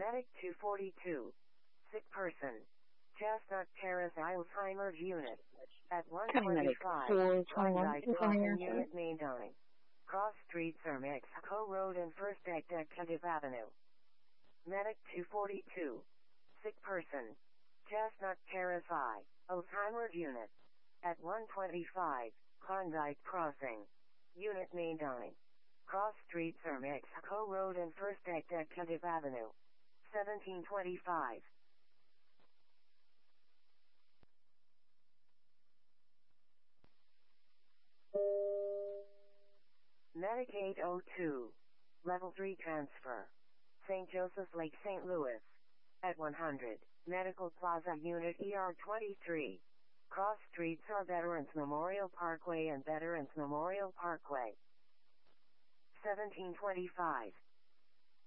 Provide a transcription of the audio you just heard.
Medic 242. Sick person. Chestnut Terrace Alzheimer's unit. At Medic 125. 421 Klondike is on the Crossing answer. unit main line. Cross Street Sir Mexico Road and First Executive Avenue. Medic 242. Sick person. Chestnut Terrace I. Alzheimer's unit. At 125. Klondike Crossing. Unit main line. Cross Street Sir Mexico Road and First Executive Avenue. 1725. Medic 802. Level 3 transfer. St. Joseph's Lake, St. Louis. At 100. Medical Plaza Unit ER 23. Cross Streets are Veterans Memorial Parkway and Veterans Memorial Parkway. 1725.